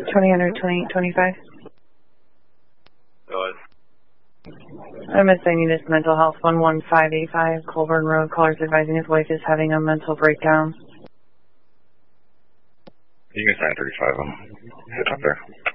2000 2825. Go ahead. I'm assigning this mental health 11585 Colburn Road. Caller's advising his wife is having a mental breakdown. You can sign 35 of them. Sit up there.